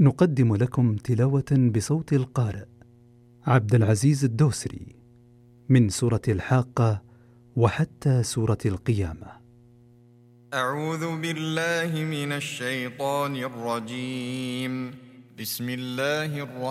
نقدم لكم تلاوة بصوت القارئ عبد العزيز الدوسري من سورة الحاقة وحتى سورة القيامة. أعوذ بالله من الشيطان الرجيم. بسم الله الرحمن